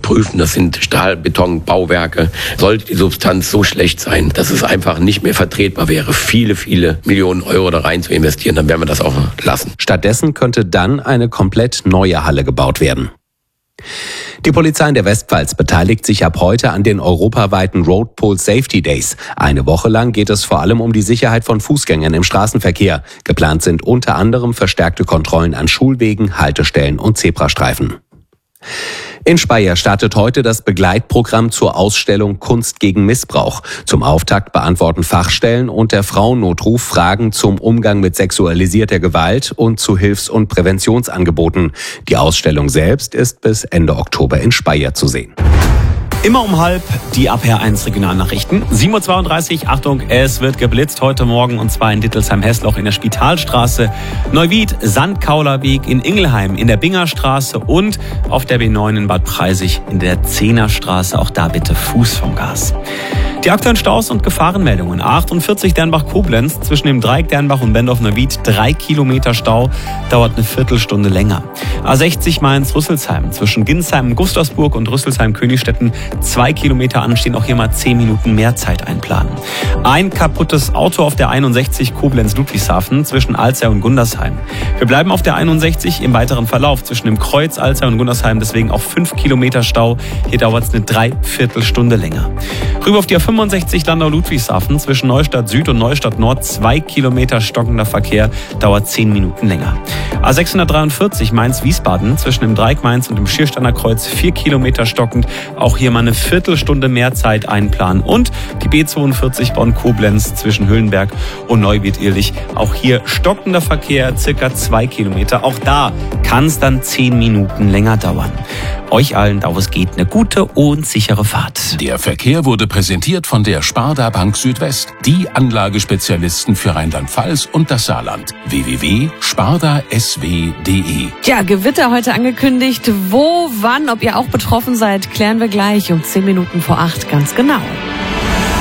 prüfen. Das sind Stahl-Beton-Bauwerke. Sollte die Substanz so schlecht sein, dass es einfach nicht mehr vertretbar wäre, viele, viele Millionen Euro da rein zu investieren, dann werden wir das auch lassen. Stattdessen könnte dann eine komplett neue Halle gebaut werden. Die Polizei in der Westpfalz beteiligt sich ab heute an den europaweiten Road Pole Safety Days. Eine Woche lang geht es vor allem um die Sicherheit von Fußgängern im Straßenverkehr. Geplant sind unter anderem verstärkte Kontrollen an Schulwegen, Haltestellen und Zebrastreifen. In Speyer startet heute das Begleitprogramm zur Ausstellung Kunst gegen Missbrauch. Zum Auftakt beantworten Fachstellen und der Frauennotruf Fragen zum Umgang mit sexualisierter Gewalt und zu Hilfs- und Präventionsangeboten. Die Ausstellung selbst ist bis Ende Oktober in Speyer zu sehen. Immer um 12:30 die APR1 Regionalnachrichten. 7:32 Uhr, Achtung, es wird geblitzt heute Morgen und zwar in Dittelsheim-Hessloch in der Spitalstraße, Neuwied, Sandkaulerweg in Ingelheim, in der Bingerstraße und auf der B9 in Bad Preisig in der Zehnerstraße. Auch da bitte Fuß vom Gas. Die aktuellen Staus und Gefahrenmeldungen. A48 Dernbach-Koblenz zwischen dem Dreieck Dernbach und Bendorf-Neuwied 3 Kilometer Stau, dauert eine Viertelstunde länger. A60 Mainz-Rüsselsheim zwischen Ginsheim, Gustavsburg und Rüsselsheim-Königstetten 2 Kilometer anstehen, auch hier mal 10 Minuten mehr Zeit einplanen. Ein kaputtes Auto auf der 61 Koblenz-Ludwigshafen zwischen Alzey und Gundersheim. Wir bleiben auf der 61 im weiteren Verlauf zwischen dem Kreuz Alzey und Gundersheim, deswegen auch 5 Kilometer Stau. Hier dauert es eine Dreiviertelstunde länger. Rüber auf die 65 Landau-Ludwigshafen zwischen Neustadt Süd und Neustadt Nord 2 Kilometer stockender Verkehr, dauert 10 Minuten länger. A643 Mainz-Wiesbaden zwischen dem Dreieck Mainz und dem Schiersteiner Kreuz 4 Kilometer stockend, auch hier mal eine Viertelstunde mehr Zeit einplanen. Und die B42 Bonn-Koblenz zwischen Hüllenberg und Neuwied-Irlich, auch hier stockender Verkehr, circa 2 Kilometer. Auch da kann es dann 10 Minuten länger dauern. Euch allen, da wo es geht, eine gute und sichere Fahrt. Der Verkehr wurde präsentiert von der Sparda Bank Südwest, die Anlagespezialisten für Rheinland-Pfalz und das Saarland. www.spardasw.de. Ja, Gewitter heute angekündigt. Wo, wann, ob ihr auch betroffen seid, klären wir gleich um 10 Minuten vor 8 ganz genau.